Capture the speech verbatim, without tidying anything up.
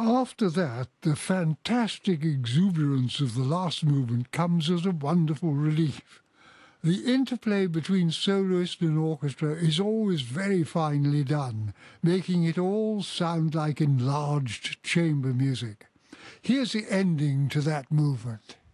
After that, the fantastic exuberance of the last movement comes as a wonderful relief. The interplay between soloist and orchestra is always very finely done, making it all sound like enlarged chamber music. Here's the ending to that movement.